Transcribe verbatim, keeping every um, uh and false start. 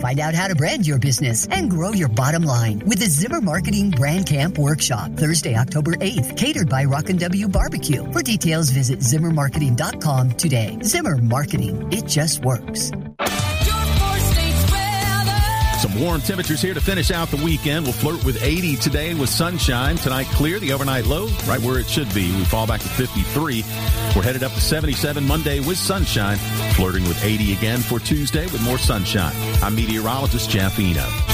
Find out how to brand your business and grow your bottom line with the Zimmer Marketing Brand Camp Workshop, Thursday, October eighth, catered by Rockin' W Barbecue. For details, visit zimmer marketing dot com today. Zimmer Marketing, it just works. Some warm temperatures here to finish out the weekend. We'll flirt with eighty today with sunshine. Tonight clear, the overnight low right where it should be. We fall back to fifty-three. We're headed up to seventy-seven Monday with sunshine. Flirting with eighty again for Tuesday with more sunshine. I'm meteorologist Jeff Eno.